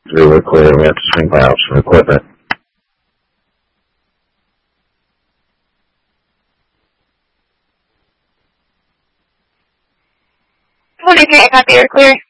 We're clear. We have to swing by out some equipment. I copy, you're clear.